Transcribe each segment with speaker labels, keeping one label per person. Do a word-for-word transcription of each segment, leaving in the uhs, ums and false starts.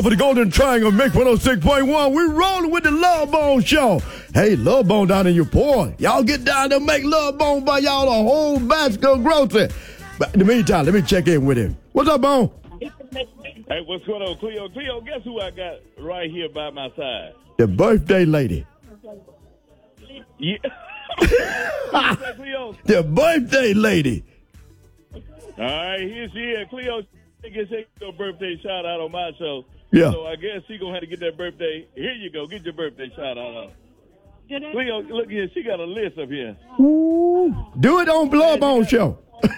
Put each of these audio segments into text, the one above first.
Speaker 1: For the Golden Triangle, Mix one oh six point one, we rolling with the Love Bone Show. Hey, Love Bone down in your port. Y'all get down there, make Love Bone buy y'all a whole basket of groceries. But in the meantime, let me check in with him. What's up, Bone?
Speaker 2: Hey, what's going on, Cleo? Cleo, guess who I got right here by my side?
Speaker 1: The birthday lady.
Speaker 2: Yeah. Cleo?
Speaker 1: The birthday lady.
Speaker 2: All right, here she is. Cleo, she gets her birthday shout out on my show.
Speaker 1: Yeah.
Speaker 2: So I guess she going to have to get that birthday. Here you go. Get your birthday shout out on. Cleo, look here. She got a list up here.
Speaker 1: Ooh. Do it on Love Bone Show.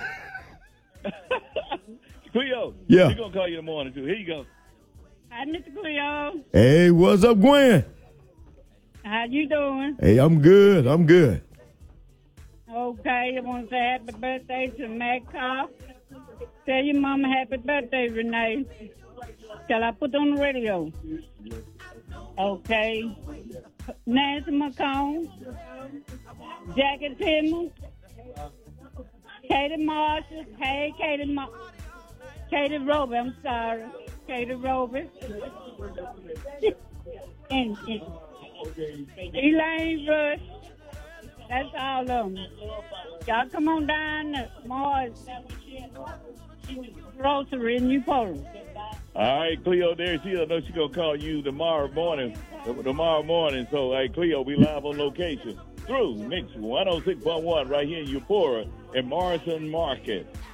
Speaker 2: Cleo.
Speaker 1: Yeah.
Speaker 2: She's going to call you in the morning, too. Here you go.
Speaker 3: Hi, Mister Cleo.
Speaker 1: Hey, what's up, Gwen?
Speaker 3: How you doing?
Speaker 1: Hey, I'm good. I'm good.
Speaker 3: Okay, I want to say happy birthday to Matt Cobb. Tell your mama happy birthday, Renee. Shall I put on the radio? Okay. Nancy McComb. Jackie Timmons. Katie Marshall. Hey, Katie Ma- Katie Roby, I'm sorry. Katie Roby. and, and Elaine Rush. That's all of them. Y'all come on down to Mars Grocery in Newport.
Speaker 2: All right, Cleo, there she is. I know she's going to call you tomorrow morning. Tomorrow morning. So, hey, Cleo, we live on location through Mix one oh six point one right here in Eupora in Morrison Market.